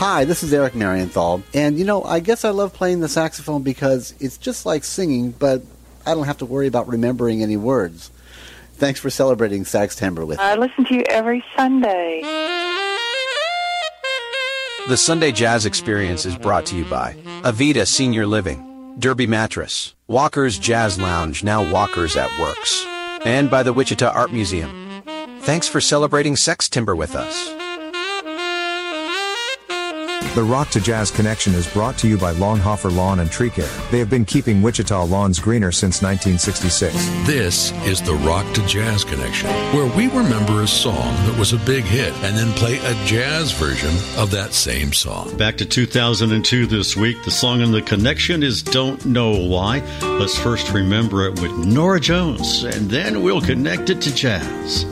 Hi, this is Eric Marienthal, and I guess I love playing the saxophone because it's just like singing, but I don't have to worry about remembering any words. Thanks for celebrating Saxtember with me. I listen to you every Sunday. The Sunday Jazz Experience is brought to you by Avita Senior Living, Derby Mattress, Walker's Jazz Lounge, now Walker's at Works, and by the Wichita Art Museum. Thanks for celebrating Sextember with us. The Rock to Jazz Connection is brought to you by Longhofer Lawn and Tree Care. They have been keeping Wichita lawns greener since 1966. This is the Rock to Jazz Connection, where we remember a song that was a big hit and then play a jazz version of that same song. Back to 2002 this week. The song in the connection is Don't Know Why. Let's first remember it with Norah Jones, and then we'll connect it to jazz.